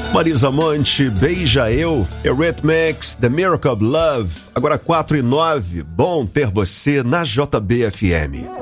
Marisa Monte, Beija Eu, Eurythmics, The Miracle of Love. Agora 4:09, bom ter você na JBFM.